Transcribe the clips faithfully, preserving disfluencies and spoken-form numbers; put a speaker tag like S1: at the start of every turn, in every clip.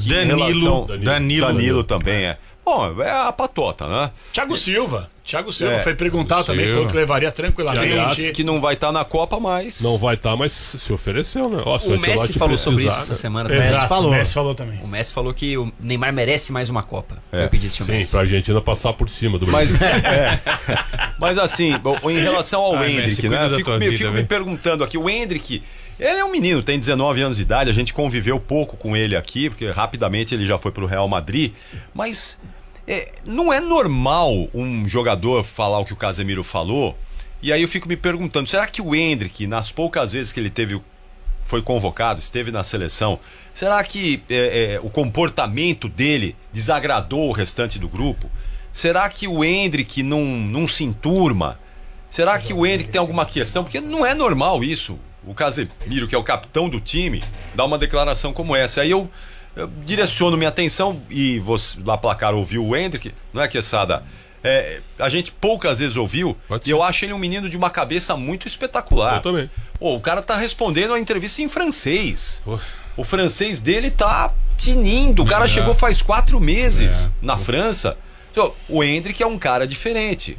S1: que
S2: Danilo,
S1: relação...
S2: Danilo,
S1: Danilo, Danilo também é. Bom, é a patota, né?
S3: Thiago Silva. Thiago Silva
S1: É,
S3: foi perguntado também,
S2: Silva.
S3: falou que levaria tranquilamente.
S1: Aliás, que não vai estar na Copa, mas...
S4: Não vai estar, mas se ofereceu, né? Ó, se
S5: O
S4: Ancelotti
S5: Messi falou
S4: precisar,
S5: sobre isso
S4: né?
S5: essa semana.
S3: Exato,
S5: também.
S3: o
S6: falou.
S3: Messi falou também.
S5: O Messi falou que o Neymar merece mais uma Copa. Foi
S1: É.
S5: o que disse o
S4: Sim,
S5: Messi.
S4: pra Argentina passar por cima do Brasil.
S1: Mas, é, mas assim, bom, em relação ao
S2: Ai,
S1: Endrick,
S2: Messi,
S1: né?
S2: cuida
S1: Eu
S2: da
S1: fico,
S2: tua
S1: me,
S2: vida,
S1: fico me
S2: velho.
S1: perguntando aqui, o Endrick, ele é um menino, tem dezenove anos de idade, a gente conviveu pouco com ele aqui, porque rapidamente ele já foi pro Real Madrid, mas é, não é normal um jogador falar o que o Casemiro falou, e aí eu fico me perguntando, será que o Endrick, nas poucas vezes que ele teve, foi convocado, esteve na seleção, será que é, é, o comportamento dele desagradou o restante do grupo? Será que o Endrick não, não se enturma? Será que o Endrick tem alguma questão? Porque não é normal isso. O Casemiro, que é o capitão do time, dá uma declaração como essa. Aí eu, eu direciono minha atenção e você lá placar ouviu o Endrick, não é, Quesada? É, a gente poucas vezes ouviu
S2: Pode
S1: e
S2: ser.
S1: eu acho ele um menino de uma cabeça muito espetacular.
S4: Eu também.
S1: Pô, o cara tá respondendo a entrevista em francês.
S2: Pô.
S1: O francês dele tá tinindo. O cara
S2: É.
S1: chegou faz quatro meses
S2: É.
S1: na França. Então, o Endrick é um cara diferente.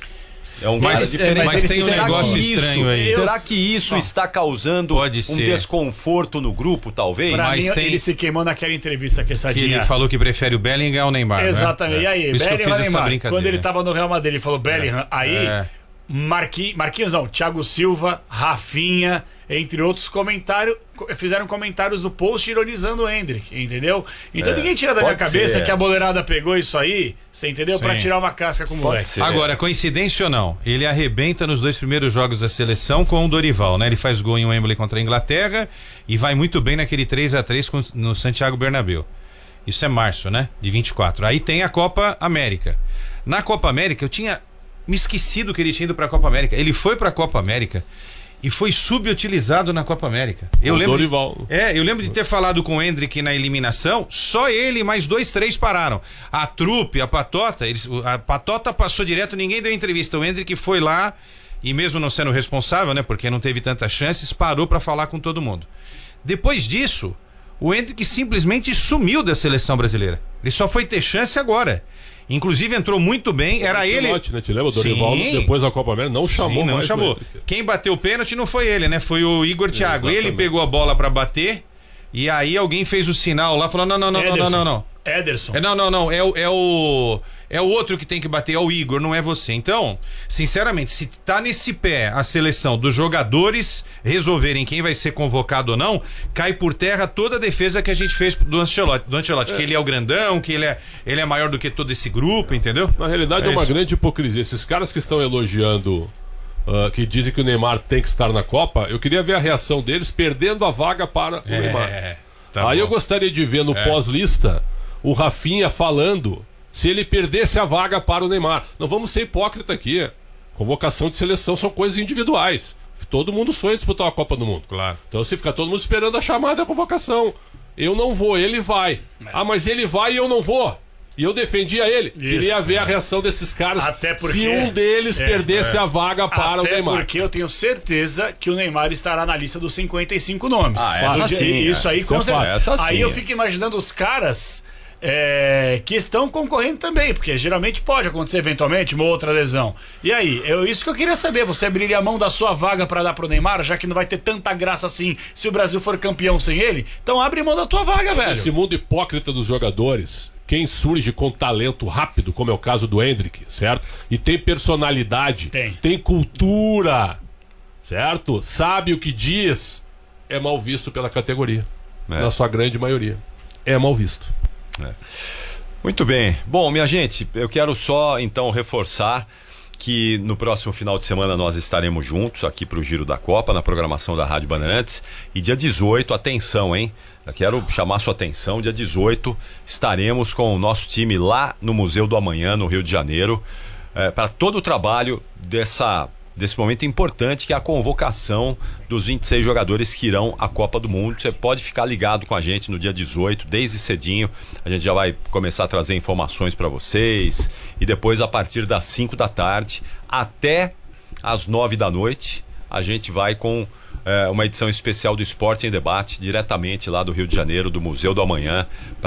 S1: É um
S2: Mas-
S1: cara diferente.
S2: mas tem um
S1: Será
S2: negócio
S1: que isso-
S2: estranho aí.
S1: Será que isso está causando
S2: Pode
S1: um
S2: ser.
S1: desconforto no grupo, talvez?
S3: Pra
S2: Mas
S3: mim,
S2: tem-
S3: ele se queimou naquela entrevista que
S2: Que
S3: Sadinha.
S2: ele falou que prefere o Bellingham ao Neymar, né?
S3: Exatamente.
S2: É.
S3: E aí,
S2: Por isso que eu
S3: Bellingham
S2: fiz essa
S3: Neymar.
S2: brincadeira.
S3: Quando ele tava no Real Madrid, ele falou Bellingham. Aí,
S2: É.
S3: Marqui, Marquinhos não, Thiago Silva, Rafinha, entre outros comentários, co- fizeram comentários no post ironizando o Endrick, entendeu? Então
S1: É,
S3: ninguém tira da minha
S1: pode
S3: cabeça
S1: ser.
S3: que a boleirada pegou isso aí, você entendeu? Pra
S2: Sim.
S3: tirar uma casca com o moleque.
S1: ser.
S2: Agora, coincidência ou não, ele arrebenta nos dois primeiros jogos da seleção com o Dorival, né? Ele faz gol em Wembley contra a Inglaterra e vai muito bem naquele três a três com- no Santiago Bernabéu. Isso é março, né? De vinte e quatro. Aí tem a Copa América. Na Copa América, eu tinha me esquecido que ele tinha ido pra Copa América. Ele foi pra Copa América e foi subutilizado na Copa América. Eu
S4: O
S2: lembro de-
S4: Dorival.
S2: É, eu lembro de ter falado com o Endrick na eliminação, só ele e mais dois, três pararam. A trupe, a Patota, eles, a Patota passou direto, ninguém deu entrevista. O Endrick foi lá e mesmo não sendo responsável, né, porque não teve tantas chances, parou pra falar com todo mundo. Depois disso, o Endrick simplesmente sumiu da seleção brasileira. Ele só foi ter chance agora. Inclusive entrou muito bem, era ele...
S4: Ancelotti, né? Te lembra? O Dorival,
S2: Sim.
S4: depois da Copa América, não chamou
S2: Sim, não
S4: mais
S2: chamou.
S4: o Endrick.
S2: Quem bateu o pênalti não foi ele, né? Foi o Igor Thiago. Ele
S4: Exatamente.
S2: pegou a bola pra bater e aí alguém fez o sinal lá, falou: não, não, não, não, não, não, não.
S3: Ederson.
S2: É, não, não, não. É, o- é o. É o outro que tem que bater, é o Igor, não é você. Então, sinceramente, se tá nesse pé a seleção dos jogadores resolverem quem vai ser convocado ou não, cai por terra toda a defesa que a gente fez do Ancelotti. Do Ancelotti, que ele é o grandão, que ele é, ele é maior do que todo esse grupo, entendeu?
S4: Na realidade é,
S2: É
S4: uma
S2: isso.
S4: grande hipocrisia. Esses caras que estão elogiando, ah, que dizem que o Neymar tem que estar na Copa, eu queria ver a reação deles perdendo a vaga para o Neymar.
S2: tá
S4: Aí
S2: bom.
S4: eu gostaria de ver no pós-lista o Rafinha falando se ele perdesse a vaga para o Neymar. Não vamos ser hipócrita aqui. Convocação de seleção são coisas individuais. Todo mundo sonha em disputar a Copa do Mundo.
S2: Claro.
S4: Então se fica todo mundo esperando a chamada da convocação. Eu não vou, ele vai. Ah, mas ele vai e eu não vou. E eu defendia ele.
S3: Isso,
S4: Queria ver
S3: é.
S4: a reação desses caras
S3: Até porque-
S4: se um deles
S3: é,
S4: perdesse a vaga para
S3: Até
S4: o Neymar.
S3: porque eu tenho certeza que o Neymar estará na lista dos cinquenta e cinco nomes.
S1: Ah, essa
S3: No dia-
S1: sim,
S3: Isso
S1: é.
S3: aí,
S4: Isso
S3: com
S4: é
S3: certeza.
S4: fato.
S1: Essa sim,
S3: Aí eu
S1: é.
S3: fico imaginando os caras é, que estão concorrendo também, porque geralmente pode acontecer eventualmente uma outra lesão. E aí, eu, isso que eu queria saber, você abriria a mão da sua vaga para dar pro Neymar, já que não vai ter tanta graça assim se o Brasil for campeão sem ele? Então abre mão da tua vaga, velho.
S4: Esse mundo hipócrita dos jogadores, quem surge com talento rápido, como é o caso do Endrick, certo? E tem personalidade,
S3: Tem.
S4: cultura, certo? Sabe o que diz, é mal visto pela categoria.
S1: É.
S4: Na sua grande maioria. É mal visto.
S1: Muito bem. Bom, minha gente, eu quero só então reforçar que no próximo final de semana nós estaremos juntos aqui para o Giro da Copa, na programação da Rádio Bandeirantes. E dia dezoito, atenção, hein? Eu quero chamar sua atenção, dia dezoito estaremos com o nosso time lá no Museu do Amanhã, no Rio de Janeiro, é, para todo o trabalho dessa... desse momento importante que é a convocação dos vinte e seis jogadores que irão à Copa do Mundo. Você pode ficar ligado com a gente no dia dezoito, desde cedinho. A gente já vai começar a trazer informações para vocês. E depois, a partir das cinco da tarde até às nove da noite, a gente vai com é, uma edição especial do Esporte em Debate, diretamente lá do Rio de Janeiro, do Museu do Amanhã,